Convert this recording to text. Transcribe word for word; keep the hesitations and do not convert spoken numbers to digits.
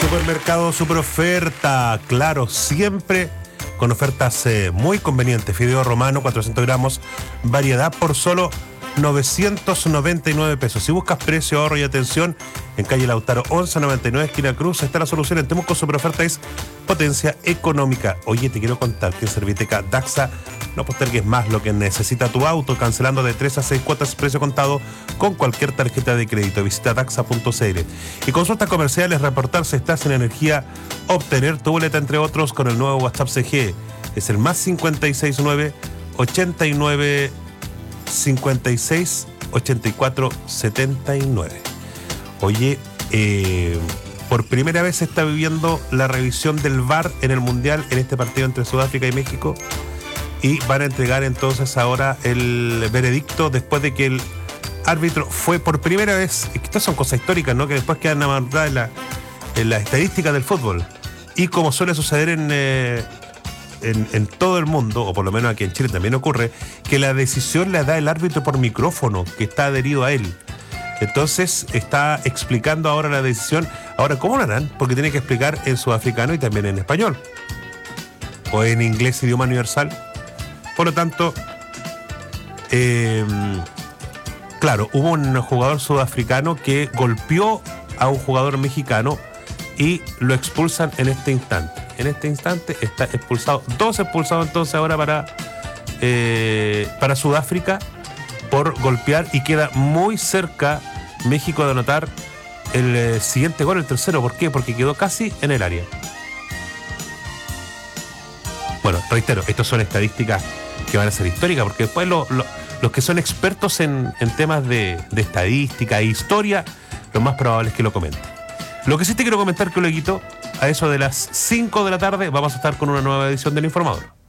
Supermercado Superoferta, claro, siempre con ofertas eh, muy convenientes. Fideo romano, cuatrocientos gramos, variedad por solo novecientos noventa y nueve pesos. Si buscas precio, ahorro y atención, en calle Lautaro once noventa y nueve, esquina Cruz, está la solución. En Temuco Superoferta es potencia económica. Oye, te quiero contar que en Serviteca Daxa no postergues más lo que necesita tu auto, cancelando de tres a seis cuotas precio contado con cualquier tarjeta de crédito. Visita daxa punto c l. Y consultas comerciales, reportar si estás en energía, obtener tu boleta, entre otros, con el nuevo WhatsApp C G. Es el más cincuenta y seis nueve, ochenta y nueve, cincuenta y seis, ochenta y cuatro, setenta y nueve. Oye, eh, por primera vez se está viviendo la revisión del V A R en el Mundial, en este partido entre Sudáfrica y México. Y van a entregar entonces ahora el veredicto después de que el árbitro fue por primera vez. Estas son cosas históricas, ¿no? Que después quedan amarradas en la, en la estadística del fútbol. Y como suele suceder en, eh, en, en todo el mundo, o por lo menos aquí en Chile también ocurre, que la decisión la da el árbitro por micrófono, que está adherido a él. Entonces está explicando ahora la decisión. Ahora, ¿cómo lo harán? Porque tiene que explicar en sudafricano y también en español. O en inglés, idioma universal. Por lo tanto, eh, claro, hubo un jugador sudafricano que golpeó a un jugador mexicano y lo expulsan en este instante. En este instante está expulsado, dos expulsados entonces ahora para, eh, para Sudáfrica por golpear, y queda muy cerca México de anotar el eh, siguiente gol, el tercero. ¿Por qué? Porque quedó casi en el área. Bueno, reitero, estas son estadísticas que van a ser históricas, porque después lo, lo, los que son expertos en, en temas de, de estadística e historia, lo más probable es que lo comenten. Lo que sí te quiero comentar, que luego, a eso de las cinco de la tarde, vamos a estar con una nueva edición del Informador.